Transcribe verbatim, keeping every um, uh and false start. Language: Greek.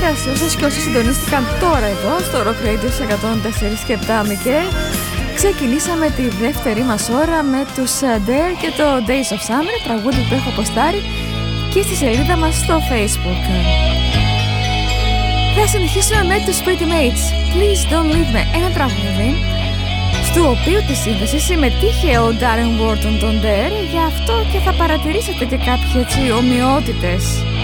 Καλησπέρα σε όσους και όσοι συντονίστηκαν τώρα εδώ στο Rock Radio εκατόν τέσσερα και επτά Μικέ. Ξεκινήσαμε τη δεύτερη μας ώρα με τους Dare και το Days of Summer, τραγούδι που έχω ποστάρει και στη σελίδα μας στο Facebook. Θα συνεχίσουμε με τους Pretty Mates, Please Don't Leave Me, ένα τραγούδι στο οποίο τη σύνθεση συμμετείχε ο Darren Wharton των Dare, γι' αυτό και θα παρατηρήσετε και κάποιες έτσι ομοιότητες